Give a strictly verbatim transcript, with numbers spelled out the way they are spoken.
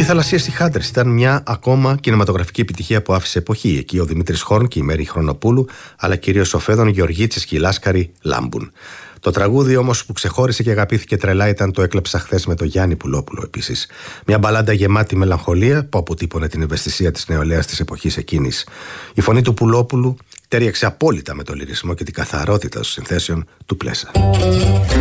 Οι Θαλασσίες Τυχάντρες ήταν μια ακόμα κινηματογραφική επιτυχία που άφησε εποχή. Εκεί ο Δημήτρης Χόρν και η Μέρη Χρονοπούλου, αλλά κυρίως ο Φέδων Γεωργίτσης και η Λάσκαρη λάμπουν. Το τραγούδι όμως που ξεχώρισε και αγαπήθηκε τρελά ήταν το «Έκλεψα χθες» με τον Γιάννη Πουλόπουλο επίσης. Μια μπαλάντα γεμάτη μελαγχολία που αποτύπωνε την ευαισθησία της νεολαίας της εποχής εκείνης. Η φωνή του Πουλόπουλου τέριαξε απόλυτα με το λυρισμό και την καθαρότητα των συνθέσεων του Πλέσα.